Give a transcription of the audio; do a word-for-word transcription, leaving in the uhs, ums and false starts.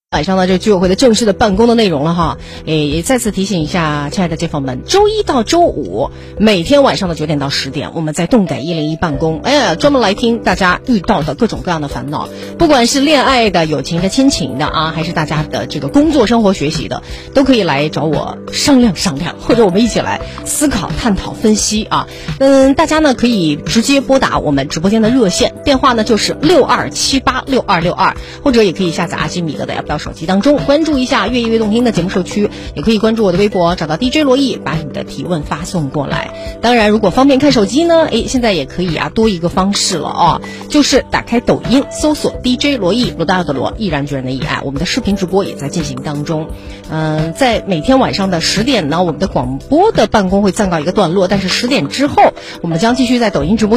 晚上呢，这居委会的正式的办公的内容了哈，诶，也再次提醒一下亲爱的街坊们，周一到周五每天晚上的九点到十点，我们在动感一零一办公，哎呀，专门来听大家遇到的各种各样的烦恼，不管是恋爱的、友情的、亲情的啊，还是大家的这个工作、生活、学习的，都可以来找我商量商量，或者我们一起来思考、探讨、分析啊。嗯，大家呢可以直接拨打我们直播间的热线电话呢，就是六二七八六二六二，或者也可以下载阿基米德的 app 到手机当中，关注一下越夜越动听的节目社区，也可以关注我的微博，找到 D J 罗毅，把你的提问发送过来。当然，如果方便看手机呢，诶，现在也可以啊，多一个方式了啊，就是打开抖音，搜索 D J 罗毅，罗大佑的罗，毅然决然的毅，哎，我们的视频直播也在进行当中。嗯、呃，在每天晚上的十点呢，我们的广播的办公会暂告一个段落，但是十点之后，我们将继续在抖音直播